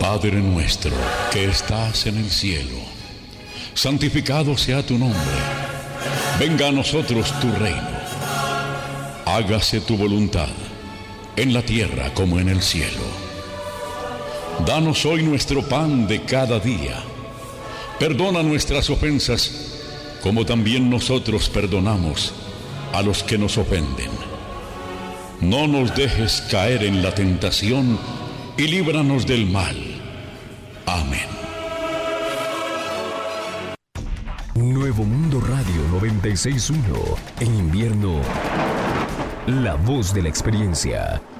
Padre nuestro que estás en el cielo, santificado sea tu nombre. Venga a nosotros tu reino. Hágase tu voluntad, en la tierra como en el cielo. Danos hoy nuestro pan de cada día. Perdona nuestras ofensas, como también nosotros perdonamos a los que nos ofenden. No nos dejes caer en la tentación y líbranos del mal. Amén. Nuevo Mundo Radio 96.1. En invierno, la voz de la experiencia.